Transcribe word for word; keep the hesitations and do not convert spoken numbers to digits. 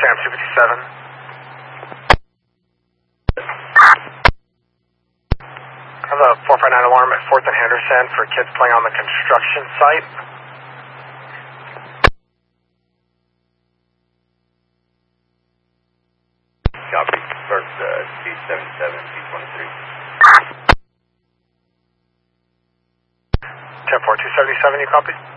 Sam two fifty-seven. I have a four five nine alarm at fourth and Henderson for kids playing on the construction site. Copy. First, uh, T seventy-seven, T twenty-three. ten four two seventy-seven, you copy?